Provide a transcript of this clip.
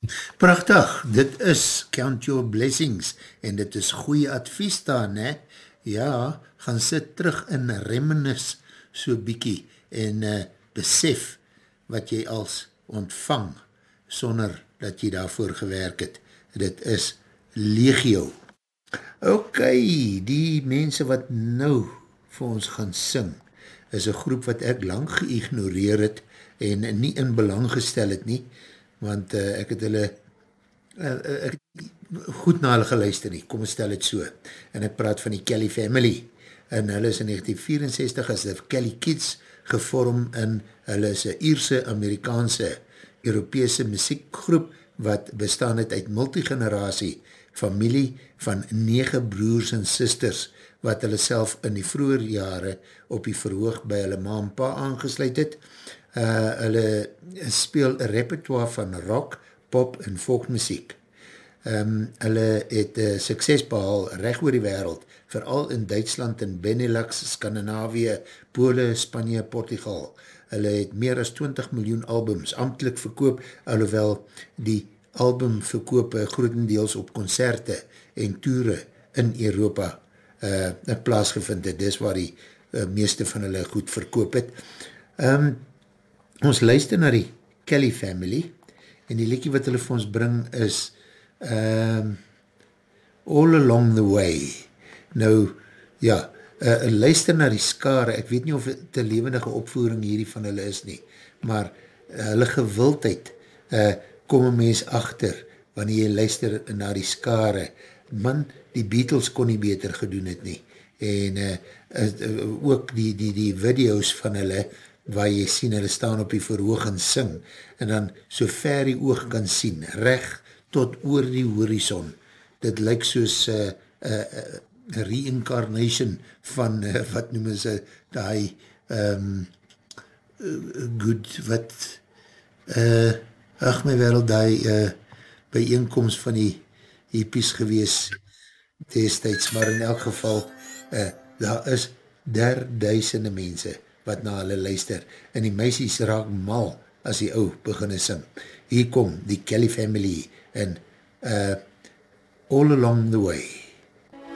Prachtig, dit is Count Your Blessings en dit is goeie advies daar, ne? Ja, gaan sit terug in reminis so bykie en besef wat jy als ontvang sonder dat jy daarvoor gewerk het. Dit is legio. Ok, die mense wat nou vir ons gaan sing is een groep wat ek lang geïgnoreer het en nie in belang gestel het nie, want ek het hulle ek het goed na hulle geluister nie, kom ons stel het so, en ek praat van die Kelly Family, en hulle is in 1964 as die Kelly Kids gevorm in, hulle is een Ierse, Amerikaanse, Europese muziekgroep, wat bestaan het uit multigeneratie, familie van 9 broers en sisters, wat hulle self in die vroeger jare op die verhoog by hulle ma en pa aangesluit het. Hulle speel een repertoire van rock, pop en folkmuziek. Hulle het sukses behaal recht oor die wêreld, veral in Duitsland en Benelux, Skandinavië, Pole, Spanje, Portugal. Hulle het meer as 20 miljoen albums amptelik verkoop, alhoewel die albumverkoop grotendeels op concerte en toere in Europa plaasgevind het. Dis waar die meeste van hulle goed verkoop het. Ons luister na die Kelly Family en die liedjie wat hulle vir ons bring is All Along the Way. Nou, ja, luister na die skare, ek weet nie of het een levendige opvoering hierdie van hulle is nie, maar hulle gewildheid kom een mens achter wanneer jy luister na die skare. Man, die Beatles kon nie beter gedoen het nie. En ook die video's van hulle, waar jy sien, hulle staan op die verhoog en sing, en dan so ver die oog kan sien, recht tot oor die horizon. Dit lyk soos reincarnation van, wat noem is die good, wat ag my wereld, die bijeenkomst van die hippies gewees destijds, maar in elk geval daar is duisende mense wat na hulle luister, en die meisies raak mal as die ou beginne sing. Hier kom die Kelly Family en All Along the Way.